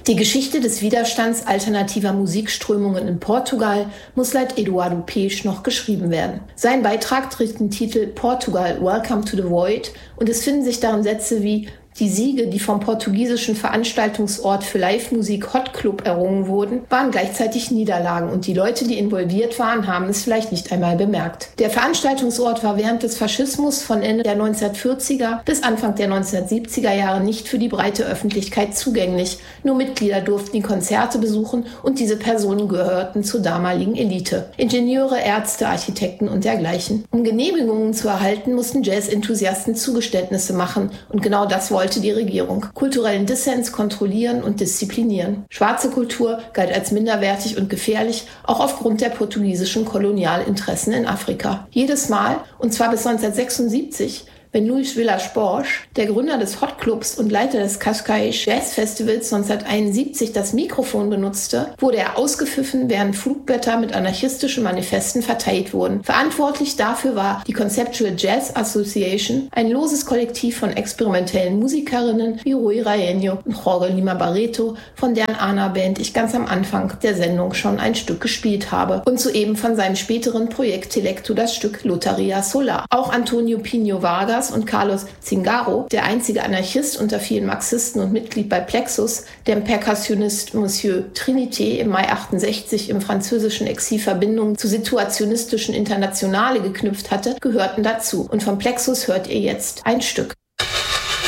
Die Geschichte des Widerstands alternativer Musikströmungen in Portugal muss laut Eduardo Peixe noch geschrieben werden. Sein Beitrag trägt den Titel Portugal, Welcome to the Void und es finden sich darin Sätze wie: Die Siege, die vom portugiesischen Veranstaltungsort für Live-Musik Hot Club errungen wurden, waren gleichzeitig Niederlagen und die Leute, die involviert waren, haben es vielleicht nicht einmal bemerkt. Der Veranstaltungsort war während des Faschismus von Ende der 1940er bis Anfang der 1970er Jahre nicht für die breite Öffentlichkeit zugänglich. Nur Mitglieder durften die Konzerte besuchen und diese Personen gehörten zur damaligen Elite. Ingenieure, Ärzte, Architekten und dergleichen. Um Genehmigungen zu erhalten, mussten Jazz-Enthusiasten Zugeständnisse machen und genau das wollte die Regierung: kulturellen Dissens kontrollieren und disziplinieren. Schwarze Kultur galt als minderwertig und gefährlich, auch aufgrund der portugiesischen Kolonialinteressen in Afrika. Jedes Mal, und zwar bis 1976, wenn Luís Vilas-Boas, der Gründer des Hot Clubs und Leiter des Cascais Jazz Festivals 1971, das Mikrofon benutzte, wurde er ausgepfiffen, während Flugblätter mit anarchistischen Manifesten verteilt wurden. Verantwortlich dafür war die Conceptual Jazz Association, ein loses Kollektiv von experimentellen Musikerinnen wie Rui Raenho und Jorge Lima Barreto, von deren Ana-Band ich ganz am Anfang der Sendung schon ein Stück gespielt habe, und soeben von seinem späteren Projekt Telecto das Stück Lotaria Solar. Auch Antonio Pinho Vargas und Carlos Zingaro, der einzige Anarchist unter vielen Marxisten und Mitglied bei Plexus, der Perkussionist Monsieur Trinité im Mai 68 im französischen Exil Verbindungen zu situationistischen Internationale geknüpft hatte, gehörten dazu. Und von Plexus hört ihr jetzt ein Stück.